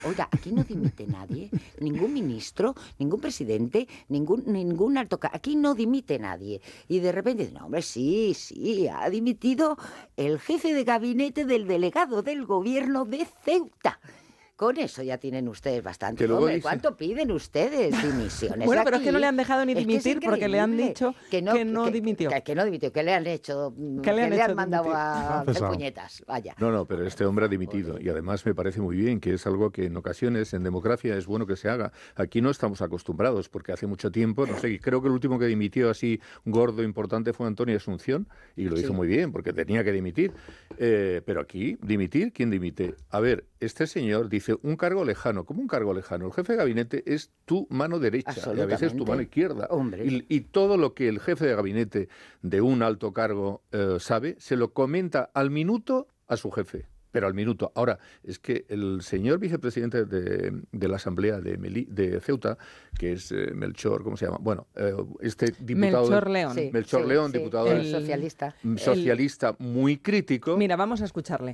Oiga, aquí no dimite nadie, ningún ministro, ningún presidente, ningún alto cargo, aquí no dimite nadie. Y de repente, no, hombre, sí, ha dimitido el jefe de gabinete del delegado del gobierno de Ceuta. Con eso ya tienen ustedes bastante. Que luego Hombre, dice... ¿cuánto piden ustedes? Dimisiones. Bueno, pero aquí, es que no le han dejado ni dimitir porque le han dicho que no dimitió. Que no dimitió, que le han hecho, que le han mandado a hacer puñetas. Vaya. No, pero este hombre ha dimitido. Y además me parece muy bien, que es algo que en ocasiones en democracia es bueno que se haga. Aquí no estamos acostumbrados, porque hace mucho tiempo, no sé, creo que el último que dimitió así gordo, importante, fue Antonio Asunción, y lo hizo muy bien, porque tenía que dimitir. Pero aquí, ¿dimitir? ¿Quién dimite? A ver, este señor dice, un cargo lejano. ¿Cómo un cargo lejano? El jefe de gabinete es tu mano derecha y a veces tu mano izquierda. Y todo lo que el jefe de gabinete de un alto cargo sabe, se lo comenta al minuto a su jefe. Pero al minuto. Ahora, es que el señor vicepresidente de la Asamblea de Ceuta, que es Melchor, ¿cómo se llama? Bueno, este diputado... Melchor León. Melchor León, diputado socialista muy crítico. Mira, vamos a escucharle.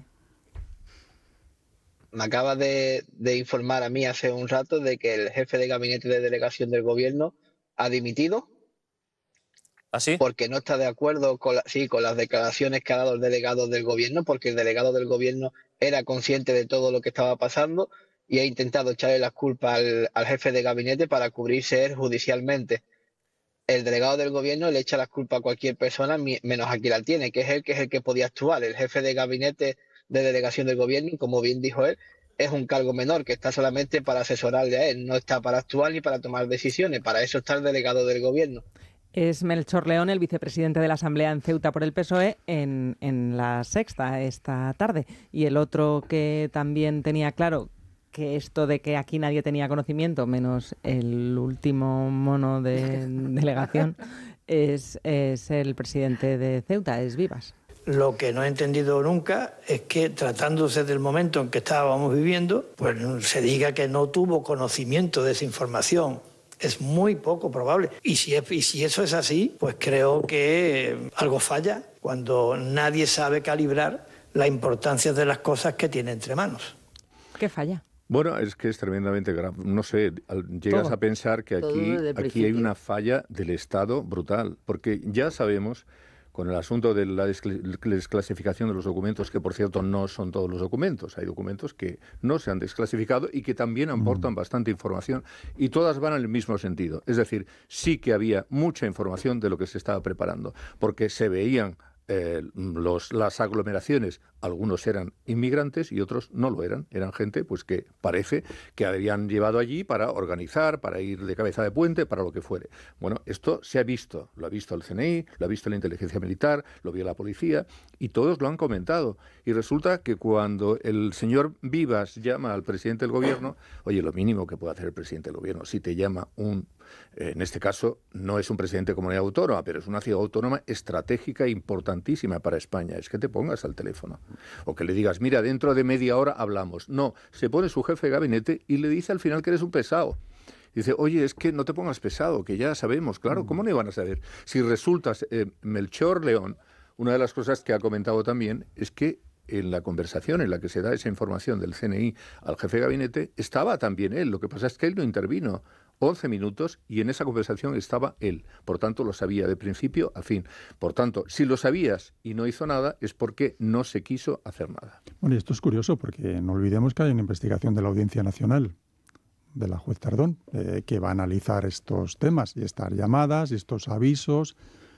Me acaba de informar a mí hace un rato de que el jefe de gabinete de delegación del gobierno ha dimitido. ¿Ah, sí? Porque no está de acuerdo con las declaraciones que ha dado el delegado del gobierno, porque el delegado del gobierno era consciente de todo lo que estaba pasando y ha intentado echarle las culpas al jefe de gabinete para cubrirse él judicialmente. El delegado del gobierno le echa las culpas a cualquier persona, menos a quien la tiene, que es el que podía actuar. El jefe de gabinete de delegación del gobierno, y como bien dijo él, es un cargo menor que está solamente para asesorarle a él, no está para actuar ni para tomar decisiones, para eso está el delegado del gobierno. Es Melchor León, el vicepresidente de la Asamblea en Ceuta por el PSOE, en La Sexta esta tarde. Y el otro que también tenía claro que esto de que aquí nadie tenía conocimiento, menos el último mono de delegación, es el presidente de Ceuta, es Vivas. Lo que no he entendido nunca es que, tratándose del momento en que estábamos viviendo, pues se diga que no tuvo conocimiento de esa información. Es muy poco probable. Y si eso es así, pues creo que algo falla cuando nadie sabe calibrar la importancia de las cosas que tiene entre manos. ¿Qué falla? Bueno, es que es tremendamente grave. No sé, llegas a pensar que aquí hay una falla del Estado brutal, porque ya sabemos, con el asunto de la desclasificación de los documentos, que por cierto no son todos los documentos, hay documentos que no se han desclasificado y que también aportan bastante información, y todas van en el mismo sentido. Es decir, sí que había mucha información de lo que se estaba preparando, porque se veían las aglomeraciones, algunos eran inmigrantes y otros no lo eran gente pues que parece que habían llevado allí para organizar, para ir de cabeza de puente, para lo que fuere. Bueno, esto se ha visto, lo ha visto el CNI, lo ha visto la inteligencia militar, lo vio la policía y todos lo han comentado. Y resulta que cuando el señor Vivas llama al presidente del gobierno, oye, lo mínimo que puede hacer el presidente del gobierno, si te llama en este caso no es un presidente de comunidad autónoma, pero es una ciudad autónoma estratégica e importantísima para España, es que te pongas al teléfono. O que le digas, mira, dentro de media hora hablamos. No, se pone su jefe de gabinete y le dice al final que eres un pesado. Dice, oye, es que no te pongas pesado, que ya sabemos, claro, ¿cómo no iban a saber? Si resultas Melchor León, una de las cosas que ha comentado también es que en la conversación en la que se da esa información del CNI al jefe de gabinete, estaba también él. Lo que pasa es que él no intervino. 11 minutos y en esa conversación estaba él. Por tanto, lo sabía de principio a fin. Por tanto, si lo sabías y no hizo nada, es porque no se quiso hacer nada. Bueno, y esto es curioso porque no olvidemos que hay una investigación de la Audiencia Nacional, de la juez Tardón, que va a analizar estos temas y estas llamadas y estos avisos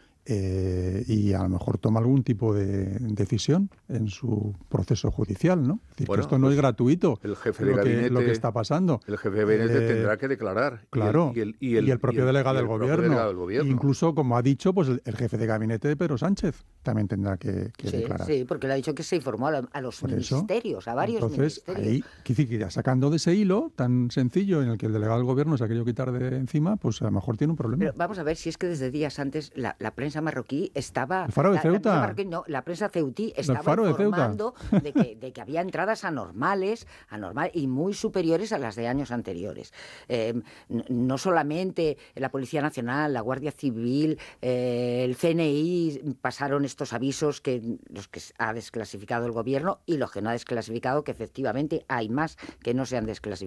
y a lo mejor toma algún tipo de decisión en su proceso judicial, ¿no? Es decir, bueno, que esto no es gratuito, el jefe de gabinete, lo que está pasando. El jefe de gabinete tendrá que declarar. Claro, y el propio delegado del gobierno. Incluso, como ha dicho, pues el jefe de gabinete de Pedro Sánchez también tendrá que declarar. Sí, porque le ha dicho que se informó a los ministerios, a varios ministerios. Entonces, ahí, que ya sacando de ese hilo tan sencillo en el que el delegado del gobierno se ha querido quitar de encima, pues a lo mejor tiene un problema. Pero vamos a ver si es que desde días antes la prensa marroquí estaba... El Faro de Ceuta. La prensa ceutí estaba informando de que había entradas anormales y muy superiores a las de años anteriores. No solamente la Policía Nacional, la Guardia Civil, el CNI pasaron estos avisos, los que ha desclasificado el gobierno y los que no ha desclasificado, que efectivamente hay más que no se han desclasificado.